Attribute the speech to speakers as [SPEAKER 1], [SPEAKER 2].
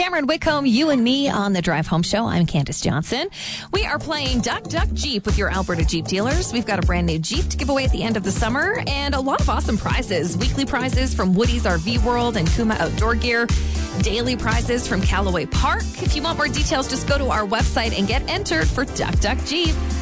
[SPEAKER 1] Cameron Whitcomb, you and me on the Drive Home Show. I'm Candace Johnson. We are playing Duck Duck Jeep with your Alberta Jeep dealers. We've got a brand new Jeep to give away at the end of the summer and a lot of awesome prizes. Weekly prizes from Woody's RV World and Kuma Outdoor Gear. Daily prizes from Callaway Park. If you want more details, just go to our website and get entered for Duck Duck Jeep.